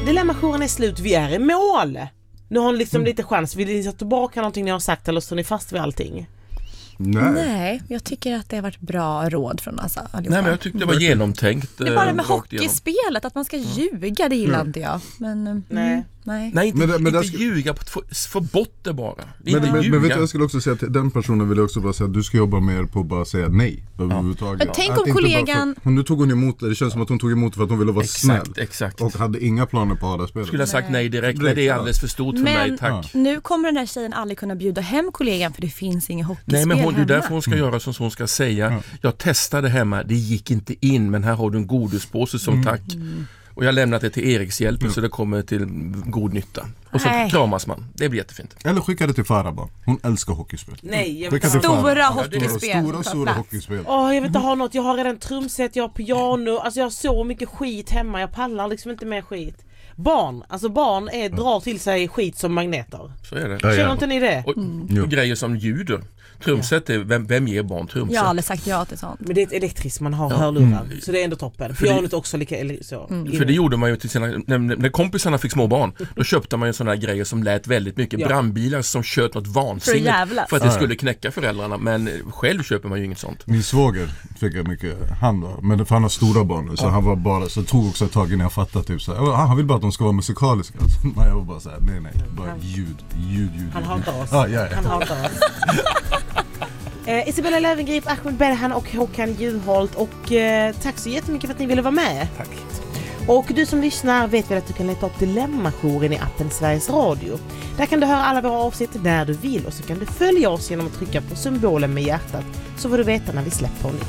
Dilemma-jouren är slut, vi är i mål. Nu har ni liksom lite chans. Vill ni ta tillbaka någonting ni har sagt eller står ni fast vid allting? Nej, jag tycker att det har varit bra råd från oss allihopa. Nej, men jag tyckte det var genomtänkt. Det är bara med hockeyspelet, att man ska ljuga, det gillar inte jag. Men, nej, inte ljuga, få bort det bara. Men vet du, jag skulle också säga att den personen vill också bara säga att du ska jobba mer på att bara säga nej överhuvudtaget. Men tänk om kollegan... Nu tog hon emot det känns som att hon tog emot för att hon ville vara snäll. Exakt. Och hade inga planer på att ha det spelet. Skulle ha sagt nej direkt, men det är alldeles för stort för mig, tack. Nu kommer den här tjejen aldrig kunna bjuda hem kollegan för det finns ingen hockeyspel hemma. Nej, men det är därför hemma. hon ska göra som hon ska säga. Jag testade hemma, det gick inte in, men här har du en godispåse som tack. Och jag har lämnat det till Erikshjälpen så det kommer till god nytta. Och så kramas man. Det blir jättefint. Eller skicka det till Farah bara. Hon älskar hockeyspel. Nej, stora hockeyspel. Stora hockeyspel. Jag vill inte ha något. Jag har redan trumset, jag har piano. Alltså jag har så mycket skit hemma. Jag pallar liksom inte med skit. Barn drar till sig skit som magneter. Så är det. Känner inte ni det? Och grejer som ljuder. Trumset är, vem ger barn trumset? Jag har aldrig sagt ja till sånt. Men det är ett elektriskt man har hörlurar. Så det är ändå toppen. Pianot också lika så. För det gjorde man ju till sina, när kompisarna fick små barn, då köpte man ju sådana grejer som lät väldigt mycket. Brandbilar som kört något vansinnigt för att det skulle knäcka föräldrarna. Men själv köper man ju inget sånt. Min svåger fick jag mycket men för han har stora barn så han var bara så tog också ett tag innan jag fattade typ så här, han vill bara att de ska vara musikaliska. Men jag var bara så här, nej, bara ljud. Han hatar oss. Han hatar oss. Isabella Löwengrip, Ahmed Belhan och Håkan Juholt. Och tack så jättemycket för att ni ville vara med. Tack. Och du som lyssnar vet väl att du kan leta upp Dilemma-jouren i appen Sveriges Radio. Där kan du höra alla våra avsnitt när du vill. Och så kan du följa oss genom att trycka på symbolen med hjärtat. Så får du veta när vi släpper nytt.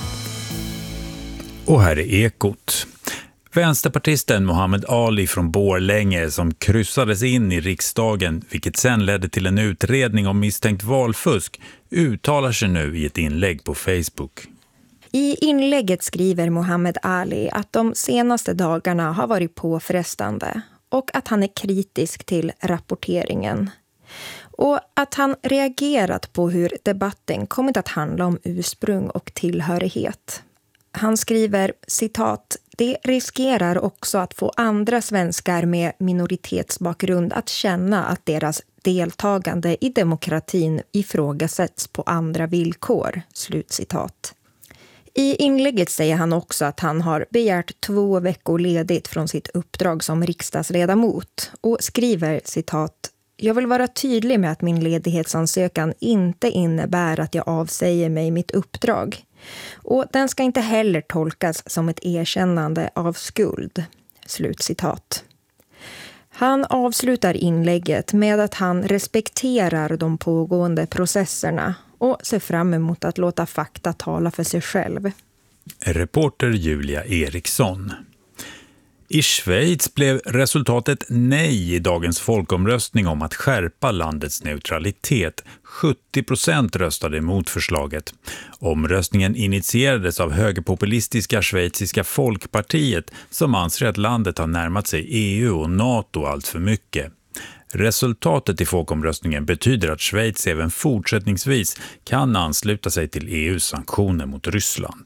Och här är Ekot. Vänsterpartisten Muhammad Ali från Borlänge som kryssades in i riksdagen, vilket sen ledde till en utredning om misstänkt valfusk, uttalar sig nu i ett inlägg på Facebook. I inlägget skriver Muhammad Ali att de senaste dagarna har varit påfrestande och att han är kritisk till rapporteringen. Och att han reagerat på hur debatten kommit att handla om ursprung och tillhörighet. Han skriver, citat, det riskerar också att få andra svenskar med minoritetsbakgrund att känna att deras deltagande i demokratin ifrågasätts på andra villkor, slutcitat. I inlägget säger han också att han har begärt 2 veckor ledigt från sitt uppdrag som riksdagsledamot och skriver, citat, jag vill vara tydlig med att min ledighetsansökan inte innebär att jag avsäger mig mitt uppdrag. Och den ska inte heller tolkas som ett erkännande av skuld. Slutcitat. Han avslutar inlägget med att han respekterar de pågående processerna och ser fram emot att låta fakta tala för sig själv. Reporter Julia Eriksson. I Schweiz blev resultatet nej i dagens folkomröstning om att skärpa landets neutralitet. 70% röstade emot förslaget. Omröstningen initierades av högerpopulistiska schweiziska folkpartiet som anser att landet har närmat sig EU och NATO allt för mycket. Resultatet i folkomröstningen betyder att Schweiz även fortsättningsvis kan ansluta sig till EUs sanktioner mot Ryssland.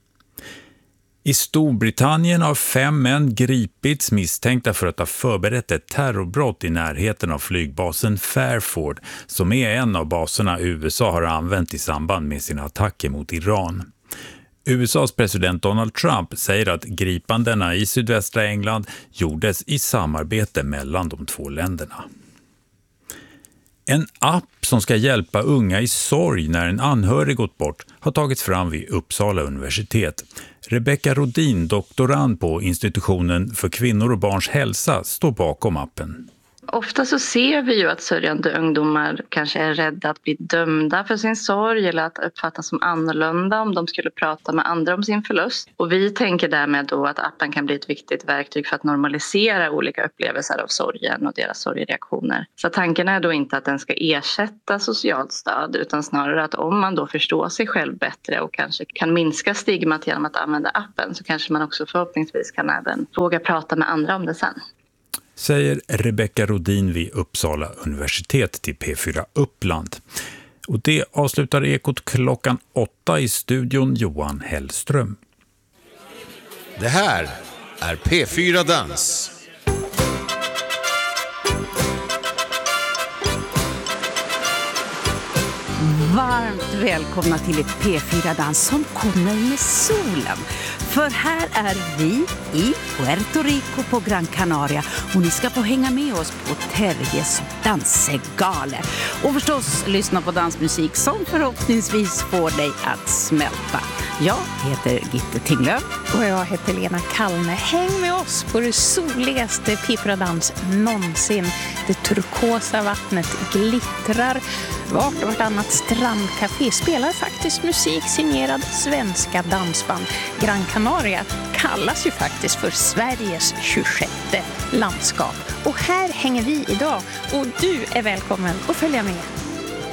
I Storbritannien har 5 män gripits misstänkta för att ha förberett ett terrorbrott i närheten av flygbasen Fairford, som är en av baserna USA har använt i samband med sina attacker mot Iran. USAs president Donald Trump säger att gripandena i sydvästra England gjordes i samarbete mellan de 2 länderna. En app som ska hjälpa unga i sorg när en anhörig gått bort har tagits fram vid Uppsala universitet. Rebecca Rodin, doktorand på institutionen för kvinnor och barns hälsa, står bakom appen. Ofta så ser vi ju att sörjande ungdomar kanske är rädda att bli dömda för sin sorg eller att uppfattas som annorlunda om de skulle prata med andra om sin förlust. Och vi tänker därmed då att appen kan bli ett viktigt verktyg för att normalisera olika upplevelser av sorgen och deras sorgreaktioner. Så tanken är då inte att den ska ersätta socialt stöd utan snarare att om man då förstår sig själv bättre och kanske kan minska stigmat genom att använda appen så kanske man också förhoppningsvis kan även våga prata med andra om det sen. Säger Rebecca Rodin vid Uppsala universitet till P4 Uppland. Och det avslutar Ekot klockan 8 i studion Johan Hellström. Det här är P4 Dans. Varmt välkomna till ett P4-dans som kommer med solen. För här är vi i Puerto Rico på Gran Canaria och ni ska få hänga med oss på Terjes dansegale. Och förstås lyssna på dansmusik som förhoppningsvis får dig att smälta. Jag heter Gitte Tinglöf. Och jag heter Lena Kalme. Häng med oss på det soligaste P4-dans någonsin. Det turkosa vattnet glittrar. Vart och vartannat strandcafé spelar faktiskt musik signerad svenska dansband. Gran Canaria kallas ju faktiskt för Sveriges 26:e landskap. Och här hänger vi idag och du är välkommen att följa med.